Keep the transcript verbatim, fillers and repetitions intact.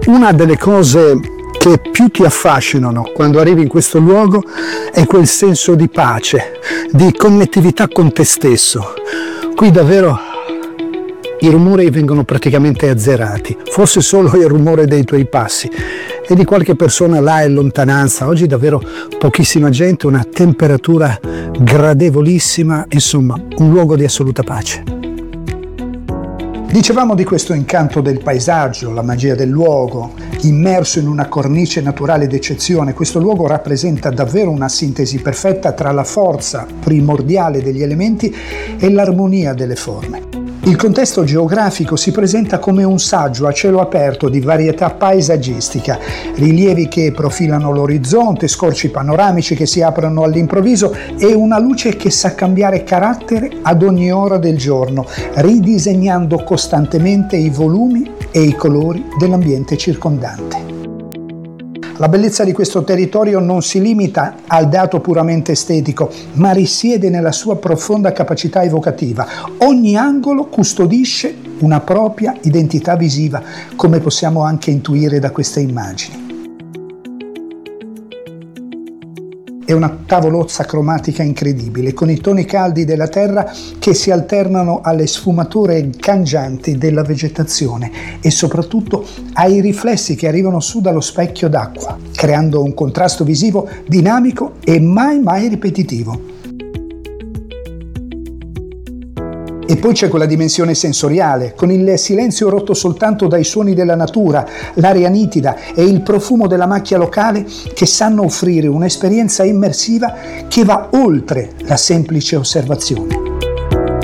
Una delle cose che più ti affascinano quando arrivi in questo luogo è quel senso di pace, di connettività con te stesso. Qui davvero i rumori vengono praticamente azzerati, forse solo il rumore dei tuoi passi e di qualche persona là in lontananza. Oggi davvero pochissima gente, una temperatura gradevolissima, insomma un luogo di assoluta pace. Dicevamo di questo incanto del paesaggio, la magia del luogo, immerso in una cornice naturale d'eccezione. Questo luogo rappresenta davvero una sintesi perfetta tra la forza primordiale degli elementi e l'armonia delle forme. Il contesto geografico si presenta come un saggio a cielo aperto di varietà paesaggistica, rilievi che profilano l'orizzonte, scorci panoramici che si aprono all'improvviso e una luce che sa cambiare carattere ad ogni ora del giorno, ridisegnando costantemente i volumi e i colori dell'ambiente circondante. La bellezza di questo territorio non si limita al dato puramente estetico, ma risiede nella sua profonda capacità evocativa. Ogni angolo custodisce una propria identità visiva, come possiamo anche intuire da queste immagini. È una tavolozza cromatica incredibile, con i toni caldi della terra che si alternano alle sfumature cangianti della vegetazione e soprattutto ai riflessi che arrivano su dallo specchio d'acqua, creando un contrasto visivo dinamico e mai mai ripetitivo. E poi c'è quella dimensione sensoriale, con il silenzio rotto soltanto dai suoni della natura, l'aria nitida e il profumo della macchia locale che sanno offrire un'esperienza immersiva che va oltre la semplice osservazione.